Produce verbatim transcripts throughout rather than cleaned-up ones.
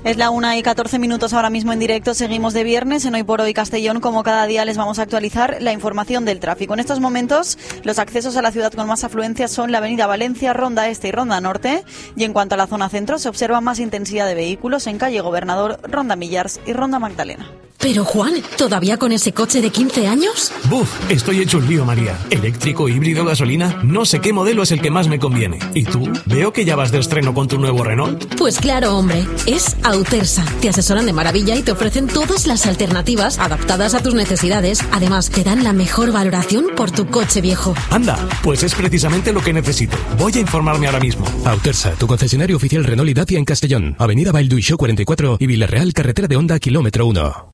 Es la una y catorce minutos ahora mismo en directo. Seguimos de viernes en Hoy por Hoy Castellón. Como cada día les vamos a actualizar la información del tráfico. En estos momentos los accesos a la ciudad con más afluencia son la avenida Valencia, Ronda Este y Ronda Norte. Y en cuanto a la zona centro se observa más intensidad de vehículos en calle Gobernador, Ronda Millars y Ronda Magdalena. Pero Juan, ¿todavía con ese coche de quince años? Buf, estoy hecho un lío, María. Eléctrico, híbrido, gasolina, no sé qué modelo es el que más me conviene. ¿Y tú? Veo que ya vas de estreno con tu nuevo Renault. Pues claro, hombre, es Autersa. Te asesoran de maravilla y te ofrecen todas las alternativas adaptadas a tus necesidades. Además, te dan la mejor valoración por tu coche viejo. Anda, pues es precisamente lo que necesito. Voy a informarme ahora mismo. Autersa, tu concesionario oficial Renault y Dacia en Castellón. Avenida Valduixó cuarenta y cuatro y Villarreal, carretera de Honda, kilómetro uno.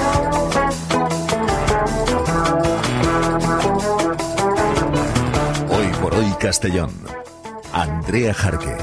Hoy por Hoy Castellón. Andrea Jarque.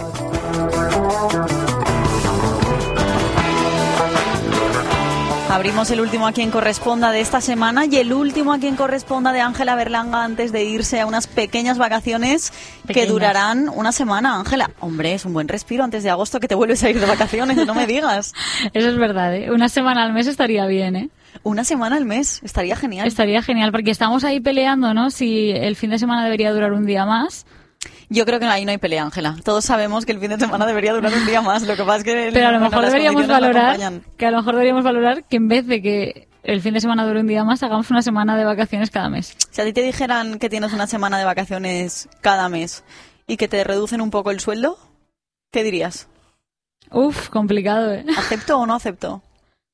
Abrimos el último a quien corresponda de esta semana y el último a quien corresponda de Ángela Berlanga antes de irse a unas pequeñas vacaciones pequeñas. que durarán una semana. Ángela, hombre, es un buen respiro antes de agosto que te vuelves a ir de vacaciones, no me digas. Eso es verdad, ¿eh? Una semana al mes estaría bien, ¿eh? Una semana al mes, estaría genial. Estaría genial, porque estamos ahí peleando, ¿no? Si el fin de semana debería durar un día más. Yo creo que ahí no hay pelea, Ángela. Todos sabemos que el fin de semana debería durar un día más. Lo que pasa es que... Pero a lo bueno, mejor las deberíamos valorar no que a lo mejor deberíamos valorar que en vez de que el fin de semana dure un día más, hagamos una semana de vacaciones cada mes. Si a ti te dijeran que tienes una semana de vacaciones cada mes y que te reducen un poco el sueldo, ¿qué dirías? Uf, complicado, ¿eh? ¿Acepto o no acepto?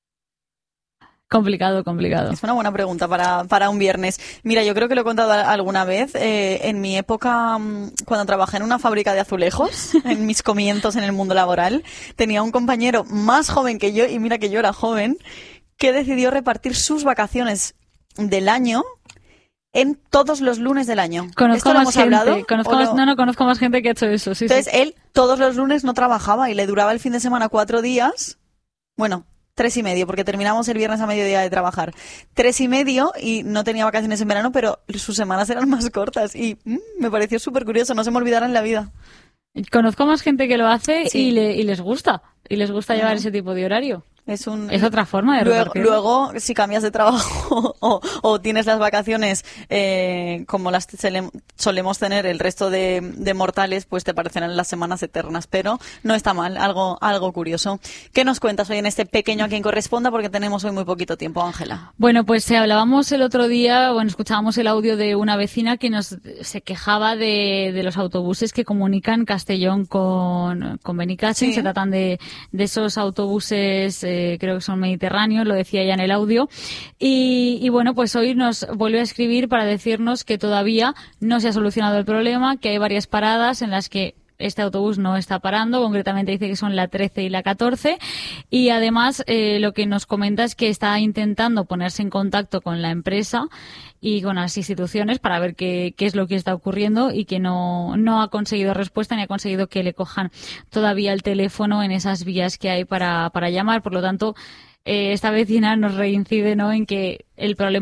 Complicado, complicado. Es una buena pregunta para, para un viernes. Mira, yo creo que lo he contado alguna vez. Eh, en mi época, cuando trabajé en una fábrica de azulejos, en mis comienzos en el mundo laboral, tenía un compañero más joven que yo, y mira que yo era joven, que decidió repartir sus vacaciones del año en todos los lunes del año. Conozco ¿Esto lo más hemos gente, hablado? conozco más, no, no, conozco más gente que ha hecho eso, sí, Entonces, sí. él todos los lunes no trabajaba y le duraba el fin de semana cuatro días. Bueno... Tres y medio, porque terminamos el viernes a mediodía de trabajar. Tres y medio y no tenía vacaciones en verano, pero sus semanas eran más cortas y mmm, me pareció súper curioso, no se me olvidará en la vida. Conozco más gente que lo hace sí. y, le, y les gusta, y les gusta llevar uh-huh. ese tipo de horario. Es, un, es otra forma de luego, repartirlo. Luego, si cambias de trabajo o, o tienes las vacaciones eh, como las solemos tener el resto de, de mortales, pues te parecerán las semanas eternas. Pero no está mal, algo, algo curioso. ¿Qué nos cuentas hoy en este pequeño a quien corresponda? Porque tenemos hoy muy poquito tiempo, Ángela. Bueno, pues eh, hablábamos el otro día, bueno, escuchábamos el audio de una vecina que nos se quejaba de, de los autobuses que comunican Castellón con, con Benicàssim. Sí. Se tratan de, de esos autobuses... Eh, creo que son mediterráneos, lo decía ya en el audio, y, y bueno, pues hoy nos volvió a escribir para decirnos que todavía no se ha solucionado el problema, que hay varias paradas en las que este autobús no está parando, concretamente dice que son la trece y la catorce, y además eh, lo que nos comenta es que está intentando ponerse en contacto con la empresa y con las instituciones para ver qué, qué es lo que está ocurriendo y que no, no ha conseguido respuesta ni ha conseguido que le cojan todavía el teléfono en esas vías que hay para, para llamar. Por lo tanto, eh, esta vecina nos reincide, ¿no?, en que el problema